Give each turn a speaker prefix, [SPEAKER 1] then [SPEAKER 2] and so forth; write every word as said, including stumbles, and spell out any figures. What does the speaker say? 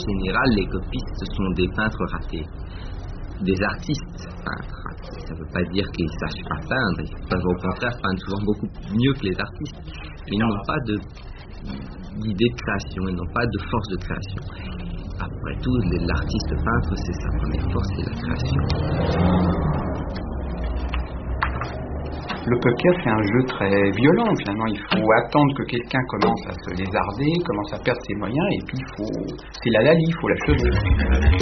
[SPEAKER 1] général, les copistes sont des peintres ratés, des artistes peintres ratés. Ça ne veut pas dire qu'ils ne sachent pas peindre, ils peuvent au contraire peindre souvent beaucoup mieux que les artistes, mais ils n'ont pas de, d'idée de création, ils n'ont pas de force de création. Après tout, l'artiste peintre, c'est sa première force, c'est la création.
[SPEAKER 2] Le poker, c'est un jeu très violent, finalement. Il faut attendre que quelqu'un commence à se lézarder, commence à perdre ses moyens, et puis il faut... c'est la Lali, il faut l'achever.